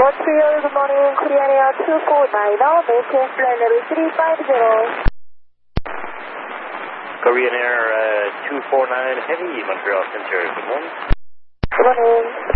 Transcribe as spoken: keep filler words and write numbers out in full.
Montreal, good morning, Korean Air two four nine, maintain flight level three five zero. Korean Air uh, two four nine Heavy, Montreal Center, good morning. Good morning.